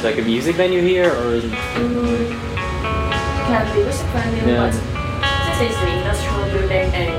There's like a music venue here, or is it? Can't be music venue, but since it's the industrial building and